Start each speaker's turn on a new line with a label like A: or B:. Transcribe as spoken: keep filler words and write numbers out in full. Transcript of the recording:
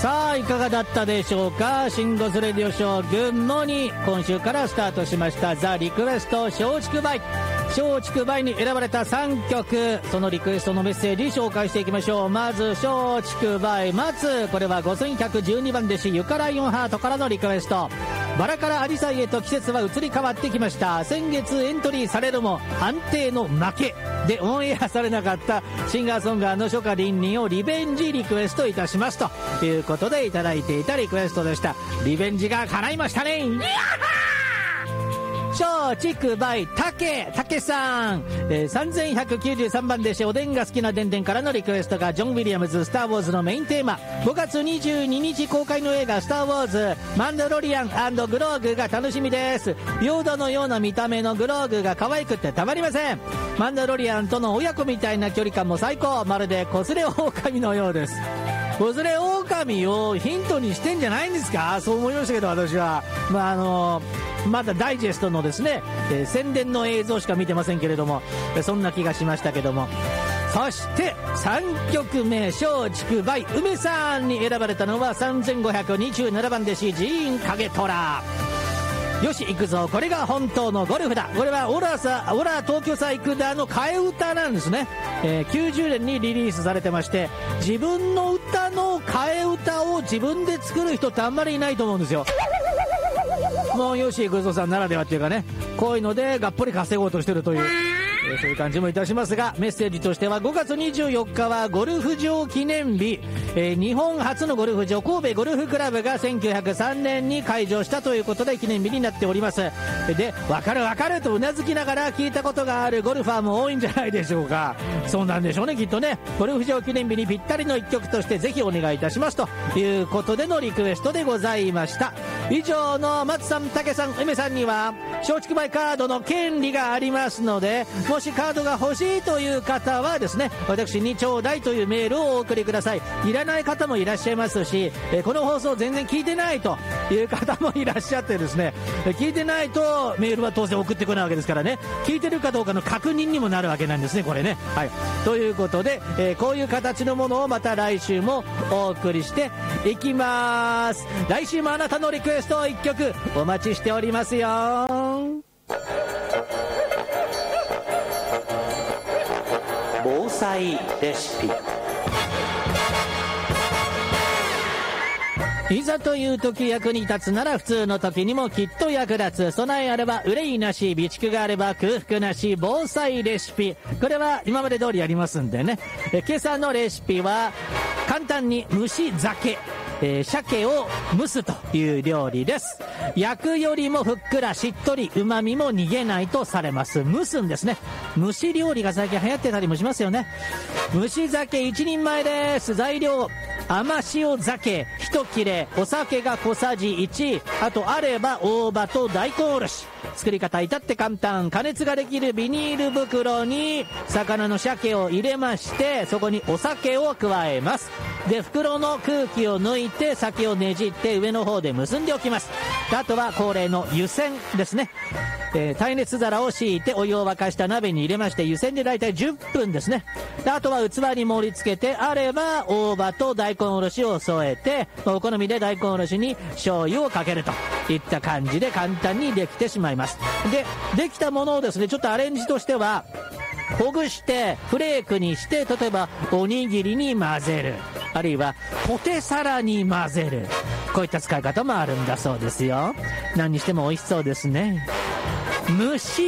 A: さあいかがだったでしょうか。シンゴスレディオショー群馬に今週からスタートしましたザ・リクエスト松竹梅。松竹梅に選ばれたさんきょく、そのリクエストのメッセージ紹介していきましょう。まず松竹梅松、これはごせんひゃくじゅうにばん弟子ゆかライオンハートからのリクエスト。バラからアジサイへと季節は移り変わってきました。先月エントリーされるも判定の負けでオンエアされなかったシンガーソンガーの初夏りんりんをリベンジリクエストいたしますということでいただいていたリクエストでした。リベンジが叶いましたね。松竹梅竹竹さん、えー、さんぜんひゃくきゅうじゅうさんばん弟子おでんが好きなでんでんからのリクエストがジョン・ウィリアムズスター・ウォーズのメインテーマ。ごがつにじゅうににち公開の映画スター・ウォーズマンダロリアン&グローグが楽しみです。ヨーダのような見た目のグローグが可愛くてたまりません。マンダロリアンとの親子みたいな距離感も最高。まるで子連れ狼のようです。子連れ狼をヒントにしてんじゃないんですか。そう思いましたけど私は、まああのまだダイジェストのですね、えー、宣伝の映像しか見てませんけれども、えー、そんな気がしましたけども。そしてさんきょくめ松竹梅梅さんに選ばれたのはさんぜんごひゃくにじゅうななばん弟子ジーン影虎。よし行くぞ、これが本当のゴルフだ。これはオラさオラ東京さ行くだの替え歌なんですね、えー、きゅうじゅうねんにリリースされてまして、自分の歌の替え歌を自分で作る人ってあんまりいないと思うんですよ。もう吉幾三さんならではっていうかね、こういうのでがっぽり稼ごうとしてるという、えー、そういう感じもいたしますが、メッセージとしてはごがつにじゅうよっかはゴルフ場記念日、えー、日本初のゴルフ場神戸ゴルフクラブがせんきゅうひゃくさんねんに開場したということで記念日になっております。で、分かる分かるとうなずきながら聞いたことがあるゴルファーも多いんじゃないでしょうか。そうなんでしょうねきっとね。ゴルフ場記念日にぴったりの一曲としてぜひお願いいたしますということでのリクエストでございました。以上の松さん、竹さん、梅さんには松竹梅カードの権利がありますので、もしカードが欲しいという方はですね、私にちょうだいというメールをお送りください。いらない方もいらっしゃいますし、えこの放送全然聞いてないという方もいらっしゃってですね、聞いてないとメールは当然送ってこないわけですからね、聞いてるかどうかの確認にもなるわけなんですねこれね。はい、ということで、えー、こういう形のものをまた来週もお送りしていきます。来週もあなたのリクエストをいっきょくお待ちしておりますよ。防災レシピ。いざという時役に立つなら普通の時にもきっと役立つ。備えあれば憂いなし、備蓄があれば空腹なし、防災レシピ。これは今まで通りやりますんでね。え今朝のレシピは簡単に蒸し酒、えー、鮭を蒸すという料理です。焼くよりもふっくらしっとり、旨味も逃げないとされます。蒸すんですね。蒸し料理が最近流行ってたりもしますよね。蒸し鮭いちにんまえです。材料、甘塩鮭いち切れ、お酒が小さじいち、あとあれば大葉と大根おろし。作り方至って簡単。加熱ができるビニール袋に魚の鮭を入れまして、そこにお酒を加えます。で、袋の空気を抜いて酒をねじって上の方で結んでおきます。あとは恒例の湯煎ですね。えー、耐熱皿を敷いてお湯を沸かした鍋に入れまして、湯煎でだいたいじゅっぷんですね。で、あとは器に盛り付けて、あれば大葉と大根おろしを添えて、お好みで大根おろしに醤油をかけるといった感じで簡単にできてしまいます。で、できたものをですね、ちょっとアレンジとしてはほぐしてフレークにして、例えばおにぎりに混ぜる、あるいはポテサラに混ぜる、こういった使い方もあるんだそうですよ。何にしても美味しそうですね。蒸し